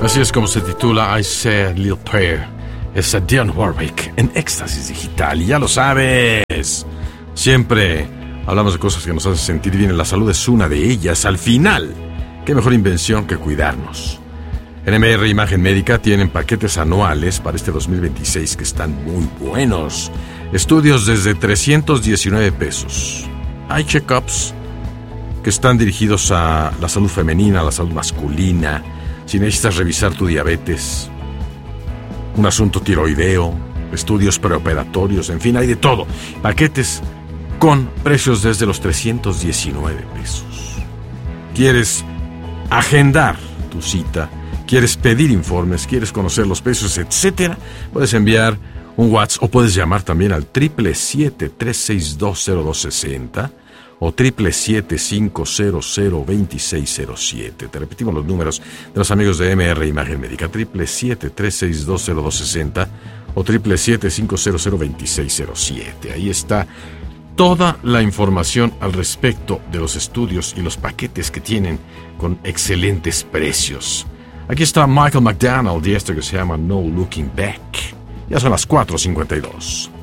Así es como se titula I Say a Little Prayer. Es a Dionne Warwick en Éxtasis Digital. Y ya lo sabes, siempre hablamos de cosas que nos hacen sentir bien. La salud es una de ellas. Al final, qué mejor invención que cuidarnos. En MR Imagen Médica tienen paquetes anuales para este 2026 que están muy buenos. Estudios desde 319 pesos. Hay check-ups que están dirigidos a la salud femenina, a la salud masculina. Si necesitas revisar tu diabetes, un asunto tiroideo, estudios preoperatorios, en fin, hay de todo. Paquetes con precios desde los 319 pesos. ¿Quieres agendar tu cita? ¿Quieres pedir informes? ¿Quieres conocer los precios, etcétera? Puedes enviar un WhatsApp o puedes llamar también al 777-362-0260 o 777-500-2607. Te repetimos los números de los amigos de MR Imagen Médica: 777-362-0260 o 777-500-2607. Ahí está toda la información al respecto de los estudios y los paquetes que tienen con excelentes precios. Aquí está Michael McDonald y esto que se llama No Looking Back. Ya son las 4:52.